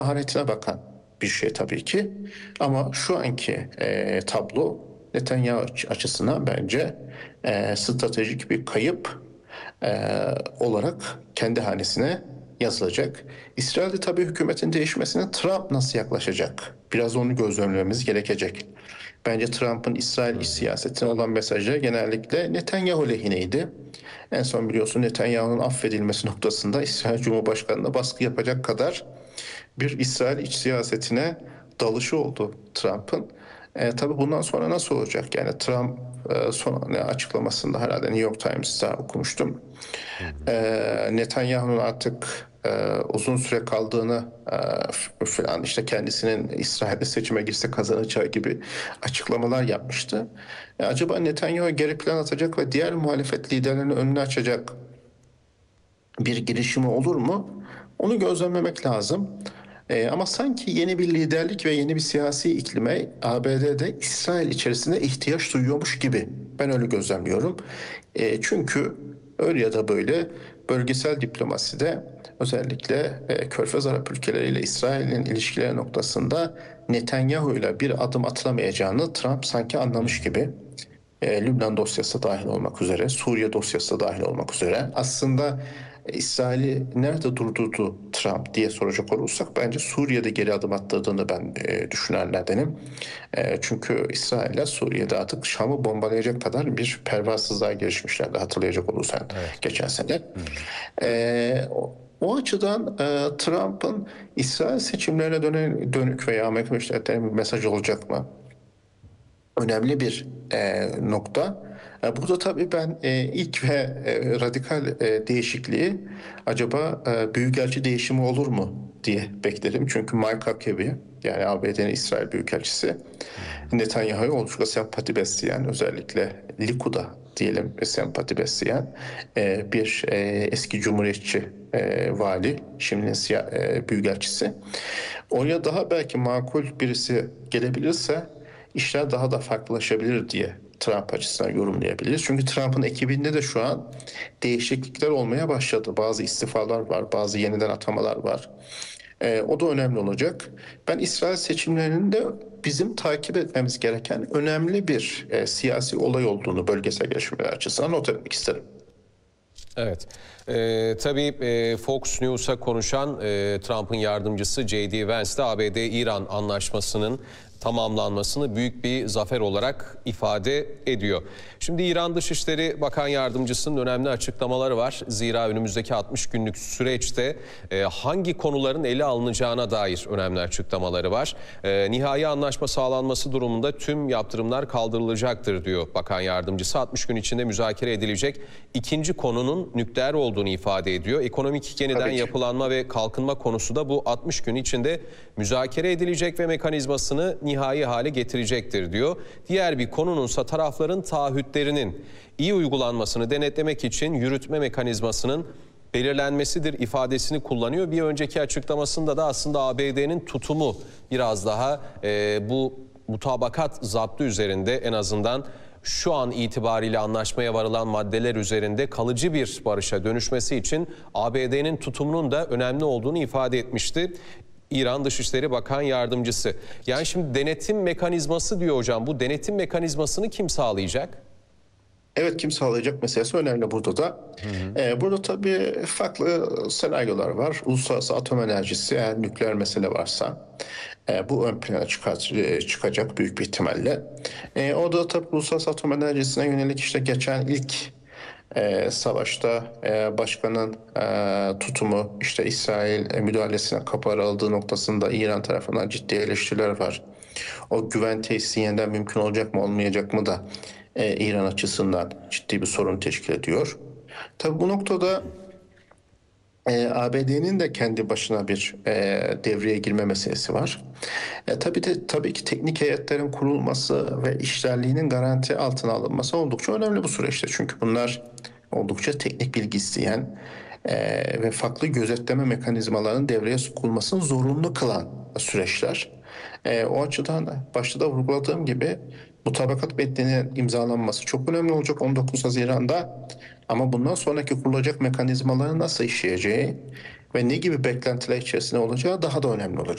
maharetine bakan bir şey tabii ki. Ama şu anki tablo Netanyahu açısından bence stratejik bir kayıp olarak kendi hanesine yazılacak. İsrail'de tabii hükümetin değişmesine Trump nasıl yaklaşacak? Biraz onu gözlemlememiz gerekecek. Bence Trump'ın İsrail iç siyasetine olan mesajı genellikle Netanyahu lehineydi. En son biliyorsun Netanyahu'nun affedilmesi noktasında İsrail Cumhurbaşkanı'na baskı yapacak kadar bir İsrail iç siyasetine dalışı oldu Trump'ın. Tabii bundan sonra nasıl olacak? Yani Trump son açıklamasında herhalde New York Times'ta okumuştum. Netanyahu'nun artık uzun süre kaldığını falan işte kendisinin İsrail'de seçime girse kazanacağı gibi açıklamalar yapmıştı. Acaba Netanyahu geri plan atacak ve diğer muhalefet liderlerinin önünü açacak bir girişimi olur mu? Onu gözlemlemek lazım. Ama sanki yeni bir liderlik ve yeni bir siyasi iklime ABD'de İsrail içerisinde ihtiyaç duyuyormuş gibi. Ben öyle gözlemliyorum. Çünkü öyle ya da böyle bölgesel diplomaside özellikle Körfez Arap ülkeleriyle İsrail'in ilişkileri noktasında Netanyahu ile bir adım atılamayacağını Trump sanki anlamış gibi. Lübnan dosyası dahil olmak üzere, Suriye dosyası dahil olmak üzere aslında İsrail'i nerede durdurdu Trump diye soracak olursak bence Suriye'de geri adım attırdığını ben düşünenlerdenim. Çünkü İsrail'le Suriye'de artık Şam'ı bombalayacak kadar bir pervasızlığa girişmişlerdi hatırlayacak olursan Evet. geçen sene. O açıdan Trump'ın İsrail seçimlerine dönük veya Amerika Birleşik Devletleri'ne bir mesaj olacak mı? Önemli bir nokta. Burada tabii ben ilk ve radikal değişikliği acaba büyükelçi değişimi olur mu diye beklerim. Çünkü Mike Huckabee yani ABD'nin İsrail Büyükelçisi Netanyahu'ya oldukça sempati besleyen özellikle Likud'a diyelim sempati besleyen bir eski cumhuriyetçi vali şimdi büyükelçisi. Oraya daha belki makul birisi gelebilirse işler daha da farklılaşabilir diye Trump açısından yorumlayabiliriz. Çünkü Trump'ın ekibinde de şu an değişiklikler olmaya başladı. Bazı istifalar var, bazı yeniden atamalar var. O da önemli olacak. Ben İsrail seçimlerinin de bizim takip etmemiz gereken önemli bir siyasi olay olduğunu bölgesel gelişmeler açısından not etmek isterim. Evet. Tabii Fox News'a konuşan Trump'ın yardımcısı J.D. Vance de ABD-İran anlaşmasının tamamlanmasını büyük bir zafer olarak ifade ediyor. Şimdi İran Dışişleri Bakan Yardımcısının önemli açıklamaları var. Zira önümüzdeki 60 günlük süreçte hangi konuların ele alınacağına dair önemli açıklamaları var. Nihai anlaşma sağlanması durumunda tüm yaptırımlar kaldırılacaktır diyor Bakan Yardımcısı. 60 gün içinde müzakere edilecek ikinci konunun nükleer olduğunu ifade ediyor. Ekonomik yeniden yapılanma ve kalkınma konusu da bu 60 gün içinde müzakere edilecek ve mekanizmasını nihai hale getirecektir diyor. Diğer bir konununsa tarafların taahhütlerinin iyi uygulanmasını denetlemek için yürütme mekanizmasının belirlenmesidir ifadesini kullanıyor. Bir önceki açıklamasında da aslında ABD'nin tutumu biraz daha bu mutabakat zaptı üzerinde en azından şu an itibariyle anlaşmaya varılan maddeler üzerinde kalıcı bir barışa dönüşmesi için ABD'nin tutumunun da önemli olduğunu ifade etmişti İran Dışişleri Bakan Yardımcısı. Yani şimdi denetim mekanizması diyor hocam. Bu denetim mekanizmasını kim sağlayacak? Evet kim sağlayacak meselesi önemli burada da. Burada tabii farklı senaryolar var. Uluslararası atom enerjisi eğer nükleer mesele varsa bu ön plana çıkacak büyük bir ihtimalle. Orada tabii uluslararası atom enerjisine yönelik işte geçen ilk savaşta başkanın tutumu işte İsrail müdahalesine kapı araladığı noktasında İran tarafından ciddi eleştiriler var. O güven tesisi yeniden mümkün olacak mı olmayacak mı da İran açısından ciddi bir sorun teşkil ediyor. Tabii bu noktada ABD'nin de kendi başına bir devreye girme meselesi var. Tabii ki teknik heyetlerin kurulması ve işlerliğinin garanti altına alınması oldukça önemli bu süreçte. Çünkü bunlar oldukça teknik bilgi isteyen ve farklı gözetleme mekanizmalarının devreye sokulmasını zorunlu kılan süreçler. O açıdan başta da vurguladığım gibi mutabakat metninin imzalanması çok önemli olacak 19 Haziran'da. Ama bundan sonraki kurulacak mekanizmaların nasıl işleyeceği ve ne gibi beklentiler içerisinde olacağı daha da önemli olacak.